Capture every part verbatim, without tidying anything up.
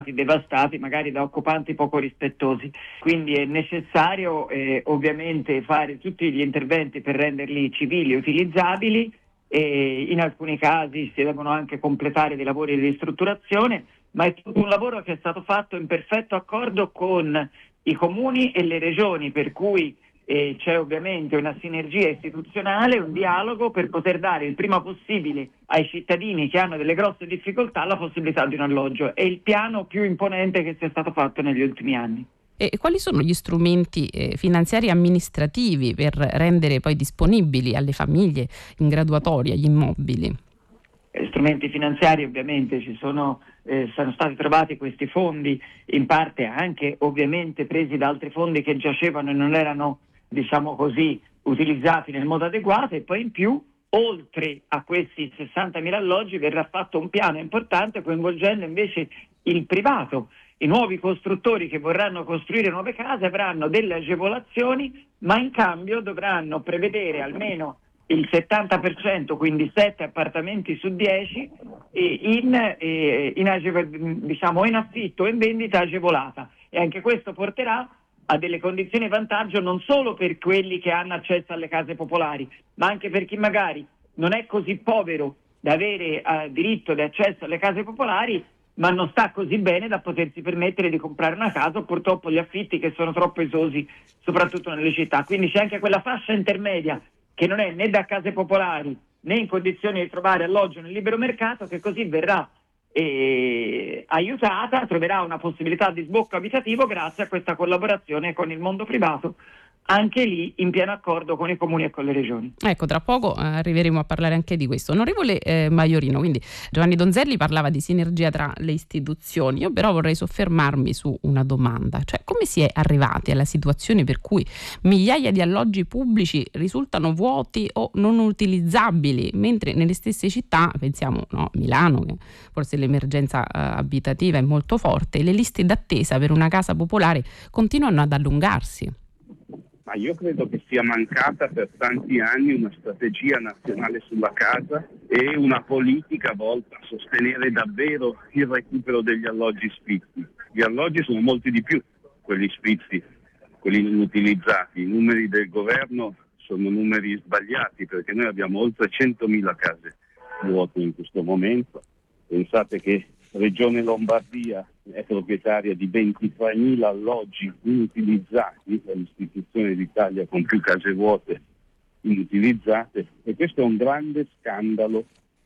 devastati magari da occupanti poco rispettosi. Quindi è necessario eh, ovviamente fare tutti gli interventi per renderli civili e utilizzabili, e in alcuni casi si devono anche completare dei lavori di ristrutturazione, ma è tutto un lavoro che è stato fatto in perfetto accordo con i comuni e le regioni, per cui eh, c'è ovviamente una sinergia istituzionale, un dialogo per poter dare il prima possibile ai cittadini che hanno delle grosse difficoltà la possibilità di un alloggio. È il piano più imponente che sia stato fatto negli ultimi anni. E quali sono gli strumenti eh, finanziari e amministrativi per rendere poi disponibili alle famiglie in graduatoria gli immobili? Eh, strumenti finanziari ovviamente ci sono, eh, sono stati trovati questi fondi, in parte anche ovviamente presi da altri fondi che giacevano e non erano, diciamo così, utilizzati nel modo adeguato, e poi in più, oltre a questi sessantamila alloggi, verrà fatto un piano importante coinvolgendo invece il privato. I nuovi costruttori che vorranno costruire nuove case avranno delle agevolazioni, ma in cambio dovranno prevedere almeno il settanta per cento, quindi sette appartamenti su dieci, in, in, agevol- diciamo, in affitto e in vendita agevolata. E anche questo porterà a delle condizioni di vantaggio non solo per quelli che hanno accesso alle case popolari, ma anche per chi magari non è così povero da avere eh, diritto di accesso alle case popolari, ma non sta così bene da potersi permettere di comprare una casa, o purtroppo gli affitti che sono troppo esosi, soprattutto nelle città. Quindi c'è anche quella fascia intermedia che non è né da case popolari né in condizioni di trovare alloggio nel libero mercato, che così verrà eh, aiutata, troverà una possibilità di sbocco abitativo grazie a questa collaborazione con il mondo privato, anche lì in pieno accordo con i comuni e con le regioni. Ecco, tra poco eh, arriveremo a parlare anche di questo. Onorevole eh, Maiorino, quindi Giovanni Donzelli parlava di sinergia tra le istituzioni. Io però vorrei soffermarmi su una domanda, cioè come si è arrivati alla situazione per cui migliaia di alloggi pubblici risultano vuoti o non utilizzabili, mentre nelle stesse città, pensiamo no, Milano, che forse l'emergenza eh, abitativa è molto forte, le liste d'attesa per una casa popolare continuano ad allungarsi. Ma io credo che sia mancata per tanti anni una strategia nazionale sulla casa e una politica volta a sostenere davvero il recupero degli alloggi sfitti. Gli alloggi sono molti di più, quelli sfitti, quelli non utilizzati. I numeri del governo sono numeri sbagliati, perché noi abbiamo oltre centomila case vuote in questo momento. Pensate che Regione Lombardia è proprietaria di ventitremila alloggi inutilizzati, è l'istituzione d'Italia con più case vuote inutilizzate, e questo è un grande scandalo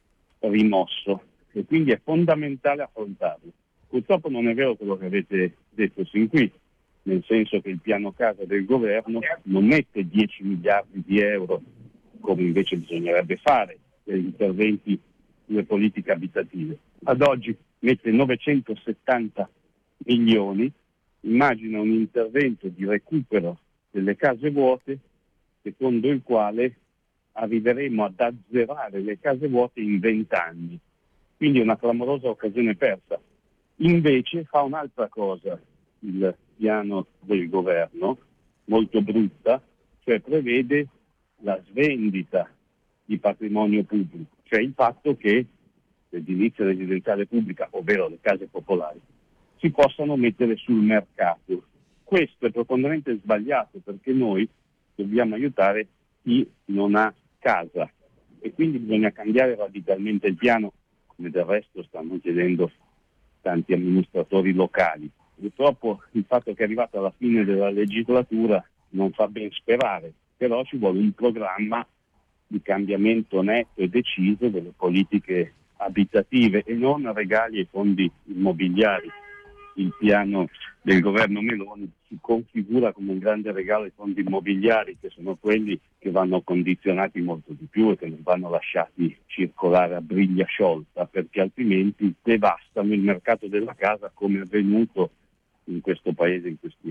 rimosso e quindi è fondamentale affrontarlo. Purtroppo non è vero quello che avete detto sin qui, nel senso che il piano casa del governo non mette dieci miliardi di euro, come invece bisognerebbe fare, per interventi sulle politiche abitative. Ad oggi mette novecentosettanta milioni, immagina un intervento di recupero delle case vuote secondo il quale arriveremo ad azzerare le case vuote in vent'anni. Quindi è una clamorosa occasione persa. Invece fa un'altra cosa il piano del governo, molto brutta, cioè prevede la svendita di patrimonio pubblico, cioè il fatto che l'edilizia residenziale pubblica, ovvero le case popolari, si possano mettere sul mercato. Questo è profondamente sbagliato, perché noi dobbiamo aiutare chi non ha casa e quindi bisogna cambiare radicalmente il piano, come del resto stanno chiedendo tanti amministratori locali. Purtroppo il fatto che è arrivata alla fine della legislatura non fa ben sperare, però ci vuole un programma di cambiamento netto e deciso delle politiche abitative e non regali ai fondi immobiliari. Il piano del governo Meloni si configura come un grande regalo ai fondi immobiliari, che sono quelli che vanno condizionati molto di più e che non vanno lasciati circolare a briglia sciolta, perché altrimenti devastano il mercato della casa, come è avvenuto in questo paese in questi anni.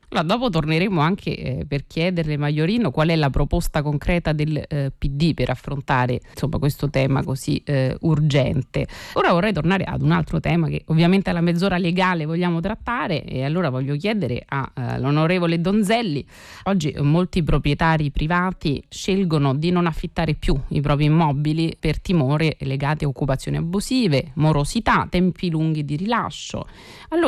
Allora, dopo torneremo anche eh, per chiederle, Maiorino, qual è la proposta concreta del eh, P D per affrontare insomma questo tema così eh, urgente. Ora vorrei tornare ad un altro tema che ovviamente alla mezz'ora legale vogliamo trattare, e allora voglio chiedere all'onorevole Donzelli. Oggi molti proprietari privati scelgono di non affittare più i propri immobili per timore legati a occupazioni abusive, morosità, tempi lunghi di rilascio. Allora